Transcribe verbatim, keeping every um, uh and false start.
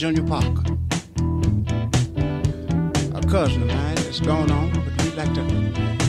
Junior Parker. A cousin of mine is gone on, but we'd like to